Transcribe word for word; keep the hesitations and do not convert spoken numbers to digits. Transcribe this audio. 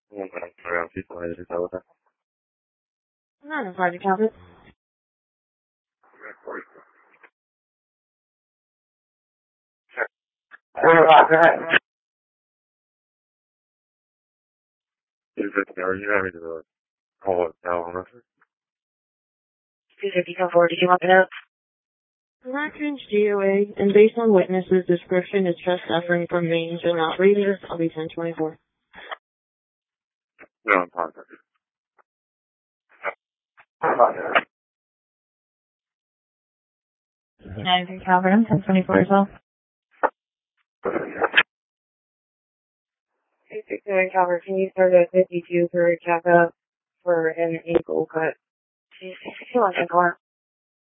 Comunque non avevamo visto mai risolta. No, no, Project Calvin. Is it now you having to call it down on us? two fifty come forward, did you want the note? Raccoon's D O A, and based on witnesses' description, is chest suffering from veins and not breathing. I'll be ten twenty-four. No, I'm positive. ninety-three Calvin, ten twenty-four as well. sixty-nine Calvin, can you start at fifty-two for a checkup for an ankle cut? sixty-two on ankle.